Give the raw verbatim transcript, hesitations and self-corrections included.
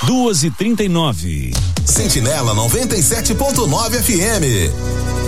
duas e trinta e nove. Sentinela noventa e sete ponto nove F M.